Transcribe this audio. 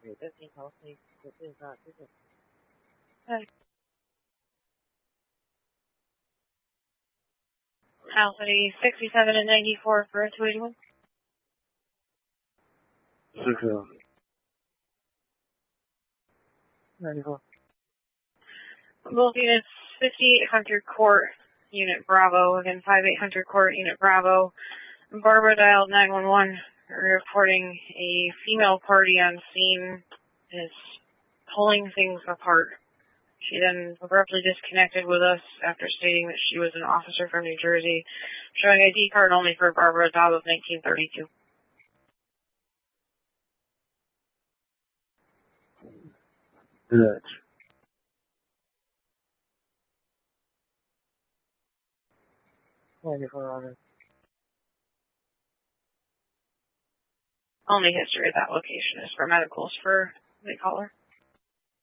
Alpha 67 and 94 for 281. 94. Both units, 5800 Court, Unit Bravo, again 5800 Court, Unit Bravo. Barbara dialed 911, reporting a female party on scene is pulling things apart. She then abruptly disconnected with us after stating that she was an officer from New Jersey, showing ID card only for Barbara Dobb of 1932. Good. Only history of that location is for medicals for the caller.